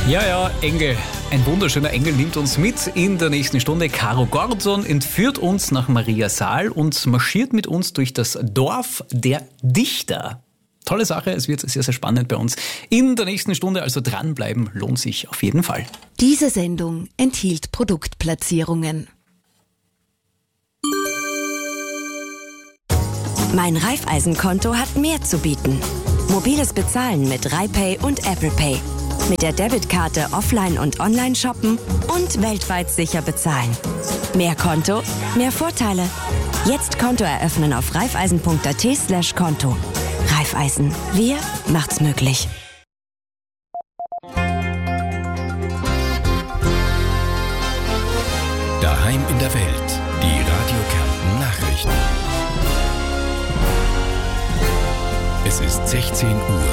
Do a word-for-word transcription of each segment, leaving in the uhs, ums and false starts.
Ja, ja, Engel. Ein wunderschöner Engel nimmt uns mit in der nächsten Stunde. Caro Gordon entführt uns nach Mariasaal und marschiert mit uns durch das Dorf der Dichter. Tolle Sache, es wird sehr, sehr spannend bei uns. In der nächsten Stunde, also dranbleiben, lohnt sich auf jeden Fall. Diese Sendung enthielt Produktplatzierungen. Mein Raiffeisenkonto hat mehr zu bieten. Mobiles Bezahlen mit RaiPay und Apple Pay. Mit der Debitkarte offline und online shoppen und weltweit sicher bezahlen. Mehr Konto, mehr Vorteile. Jetzt Konto eröffnen auf raiffeisen.at slash Konto. Raiffeisen. Wir macht's möglich. Daheim in der Welt. Die Radio Kärnten Nachrichten. Es ist sechzehn Uhr.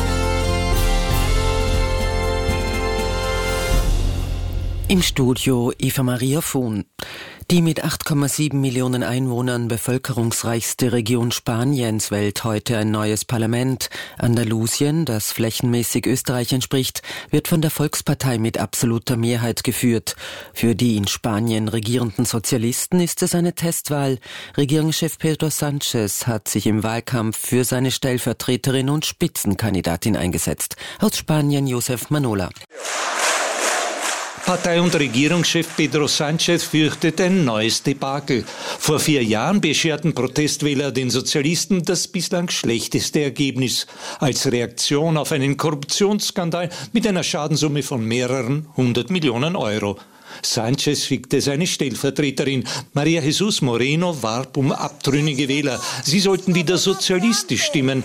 Im Studio Eva Maria Vohn. Die mit acht Komma sieben Millionen Einwohnern bevölkerungsreichste Region Spaniens wählt heute ein neues Parlament. Andalusien, das flächenmäßig Österreich entspricht, wird von der Volkspartei mit absoluter Mehrheit geführt. Für die in Spanien regierenden Sozialisten ist es eine Testwahl. Regierungschef Pedro Sánchez hat sich im Wahlkampf für seine Stellvertreterin und Spitzenkandidatin eingesetzt. Aus Spanien Josef Manola. Partei- und Regierungschef Pedro Sánchez fürchtet ein neues Debakel. Vor vier Jahren bescherten Protestwähler den Sozialisten das bislang schlechteste Ergebnis als Reaktion auf einen Korruptionsskandal mit einer Schadenssumme von mehreren hundert Millionen Euro. Sánchez schickte seine Stellvertreterin. María Jesús Moreno warb um abtrünnige Wähler. Sie sollten wieder sozialistisch stimmen.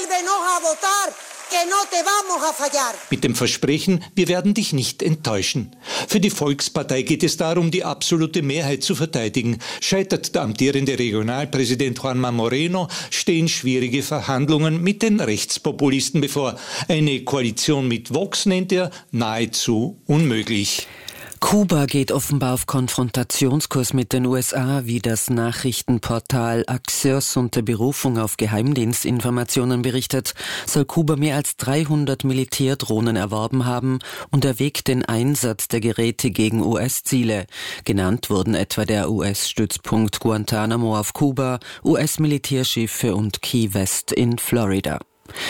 Mit dem Versprechen, wir werden dich nicht enttäuschen. Für die Volkspartei geht es darum, die absolute Mehrheit zu verteidigen. Scheitert der amtierende Regionalpräsident Juanma Moreno, stehen schwierige Verhandlungen mit den Rechtspopulisten bevor. Eine Koalition mit Vox nennt er nahezu unmöglich. Kuba geht offenbar auf Konfrontationskurs mit den U S A, wie das Nachrichtenportal Axios unter Berufung auf Geheimdienstinformationen berichtet, soll Kuba mehr als dreihundert Militärdrohnen erworben haben und erwägt den Einsatz der Geräte gegen U S-Ziele. Genannt wurden etwa der U S-Stützpunkt Guantanamo auf Kuba, U S-Militärschiffe und Key West in Florida.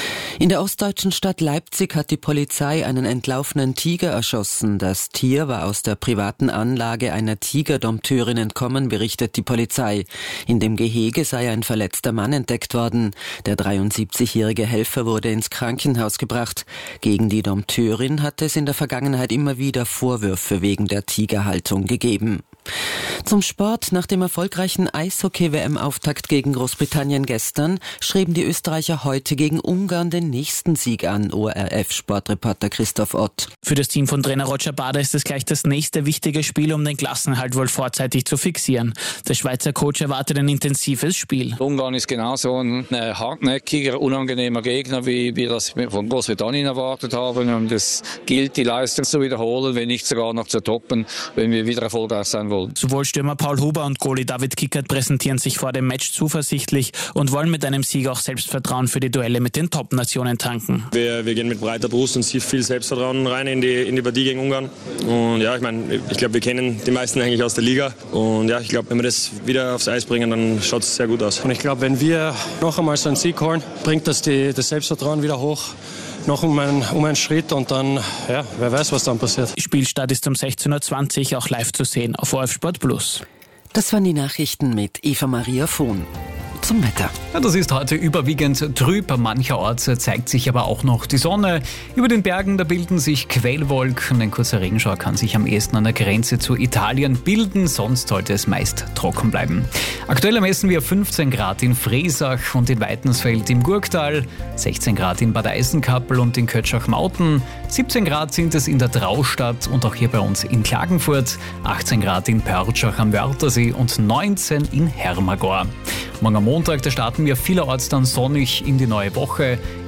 In der ostdeutschen Stadt Leipzig hat die Polizei einen entlaufenen Tiger erschossen. Das Tier war aus der privaten Anlage einer Tigerdompteurin entkommen, berichtet die Polizei. In dem Gehege sei ein verletzter Mann entdeckt worden. Der dreiundsiebzigjährige Helfer wurde ins Krankenhaus gebracht. Gegen die Dompteurin hat es in der Vergangenheit immer wieder Vorwürfe wegen der Tigerhaltung gegeben. Zum Sport. Nach dem erfolgreichen Eishockey-W M-Auftakt gegen Großbritannien gestern schrieben die Österreicher heute gegen Ungarn den nächsten Sieg an, O R F-Sportreporter Christoph Ott. Für das Team von Trainer Roger Bader ist es gleich das nächste wichtige Spiel, um den Klassenerhalt wohl vorzeitig zu fixieren. Der Schweizer Coach erwartet ein intensives Spiel. Ungarn ist genauso ein hartnäckiger, unangenehmer Gegner, wie wir das von Großbritannien erwartet haben. Und es gilt, die Leistung zu wiederholen, wenn nicht sogar noch zu toppen, wenn wir wieder erfolgreich sein wollen. Sowohl Stürmer Paul Huber und Goalie David Kickert präsentieren sich vor dem Match zuversichtlich und wollen mit einem Sieg auch Selbstvertrauen für die Duelle mit den Top-Nationen tanken. Wir, wir gehen mit breiter Brust und viel Selbstvertrauen rein in die, in die Partie gegen Ungarn. Und ja, ich meine, ich glaube, wir kennen die meisten eigentlich aus der Liga. Und ja, ich glaube, wenn wir das wieder aufs Eis bringen, dann schaut es sehr gut aus. Und ich glaube, wenn wir noch einmal so einen Sieg holen, bringt das die, das Selbstvertrauen wieder hoch. Noch um einen, um einen Schritt und dann, ja, wer weiß, was dann passiert. Spielstart ist um sechzehn Uhr zwanzig, auch live zu sehen auf O R F Sport Plus. Das waren die Nachrichten mit Eva Maria Vohn. Zum Wetter. Ja, das ist heute überwiegend trüb. Mancherorts zeigt sich aber auch noch die Sonne. Über den Bergen, da bilden sich Quellwolken. Ein kurzer Regenschauer kann sich am ehesten an der Grenze zu Italien bilden. Sonst sollte es meist trocken bleiben. Aktuell messen wir fünfzehn Grad in Friesach und in Weitensfeld im Gurktal, sechzehn Grad in Bad Eisenkappel und in Kötschach-Mauten, siebzehn Grad sind es in der Traustadt und auch hier bei uns in Klagenfurt, achtzehn Grad in Pörtschach am Wörthersee und neunzehn in Hermagor. Morgen am Montag, da starten wir vielerorts dann sonnig in die neue Woche.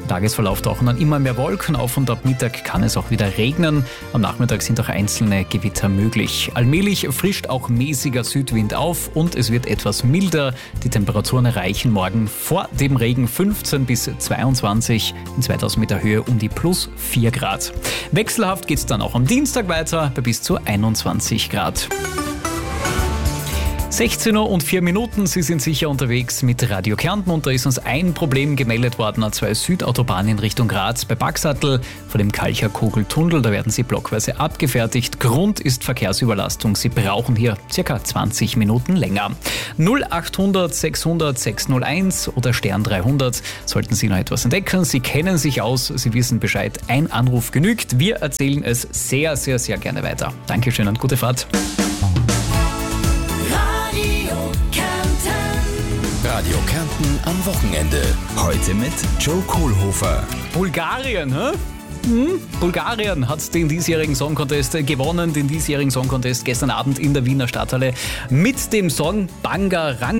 Tagesverlauf tauchen dann immer mehr Wolken auf und ab Mittag kann es auch wieder regnen. Am Nachmittag sind auch einzelne Gewitter möglich. Allmählich frischt auch mäßiger Südwind auf und es wird etwas milder. Die Temperaturen erreichen morgen vor dem Regen fünfzehn bis zweiundzwanzig, in zweitausend Meter Höhe um die plus vier Grad. Wechselhaft geht es dann auch am Dienstag weiter bei bis zu einundzwanzig Grad. sechzehn Uhr und vier Minuten, Sie sind sicher unterwegs mit Radio Kärnten und da ist uns ein Problem gemeldet worden, A zwei Südautobahn in Richtung Graz bei Baxattel vor dem Kalcher-Kogel-Tunnel, da werden sie blockweise abgefertigt. Grund ist Verkehrsüberlastung, Sie brauchen hier circa zwanzig Minuten länger. null achthundert sechshundert sechshunderteins oder Stern dreihundert, sollten Sie noch etwas entdecken, Sie kennen sich aus, Sie wissen Bescheid, ein Anruf genügt, wir erzählen es sehr, sehr, sehr gerne weiter. Dankeschön und gute Fahrt. Radio Kärnten am Wochenende. Heute mit Joe Kohlhofer. Bulgarien, hä? Hm? Bulgarien hat den diesjährigen Song Contest gewonnen, den diesjährigen Song Contest gestern Abend in der Wiener Stadthalle mit dem Song Bangarang.